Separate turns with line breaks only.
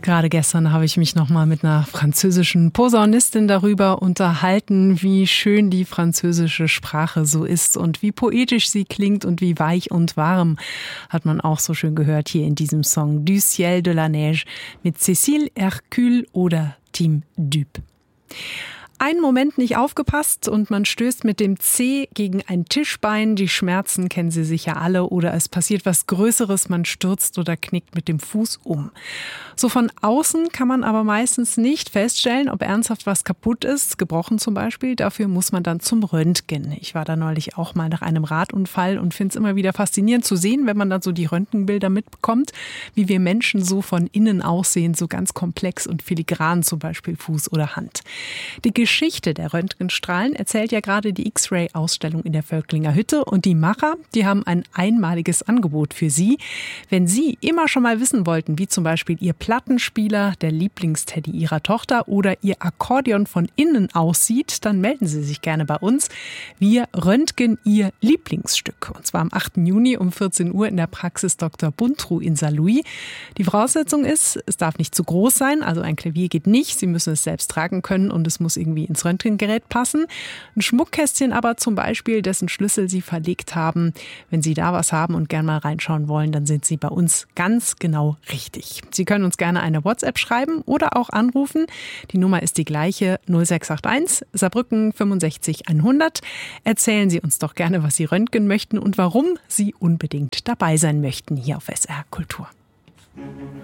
Gerade gestern habe ich mich nochmal mit einer französischen Posaunistin darüber unterhalten, wie schön die französische Sprache so ist und wie poetisch sie klingt und wie weich und warm, hat man auch so schön gehört hier in diesem Song Du ciel de la neige mit Cécile Hercule oder Tim Dupe. Einen Moment nicht aufgepasst und man stößt mit dem Zeh gegen ein Tischbein. Die Schmerzen kennen Sie sicher alle. Oder es passiert was Größeres, man stürzt oder knickt mit dem Fuß um. So von außen kann man aber meistens nicht feststellen, ob ernsthaft was kaputt ist, gebrochen zum Beispiel. Dafür muss man dann zum Röntgen. Ich war da neulich auch mal nach einem Radunfall und finde es immer wieder faszinierend zu sehen, wenn man dann so die Röntgenbilder mitbekommt, wie wir Menschen so von innen aussehen, so ganz komplex und filigran, zum Beispiel Fuß oder Hand. Die Geschichte der Röntgenstrahlen erzählt ja gerade die X-Ray-Ausstellung in der Völklinger Hütte. Und die Macher, die haben ein einmaliges Angebot für Sie. Wenn Sie immer schon mal wissen wollten, wie zum Beispiel Ihr Plattenspieler, der Lieblingsteddy Ihrer Tochter oder Ihr Akkordeon von innen aussieht, dann melden Sie sich gerne bei uns. Wir röntgen Ihr Lieblingsstück. Und zwar am 8. Juni um 14 Uhr in der Praxis Dr. Buntrou in Saarlouis. Die Voraussetzung ist, es darf nicht zu groß sein, also ein Klavier geht nicht. Sie müssen es selbst tragen können und es muss irgendwie ins Röntgengerät passen. Ein Schmuckkästchen aber zum Beispiel, dessen Schlüssel Sie verlegt haben. Wenn Sie da was haben und gerne mal reinschauen wollen, dann sind Sie bei uns ganz genau richtig. Sie können uns gerne eine WhatsApp schreiben oder auch anrufen. Die Nummer ist die gleiche, 0681 Saarbrücken 65 100. Erzählen Sie uns doch gerne, was Sie röntgen möchten und warum Sie unbedingt dabei sein möchten hier auf SR Kultur.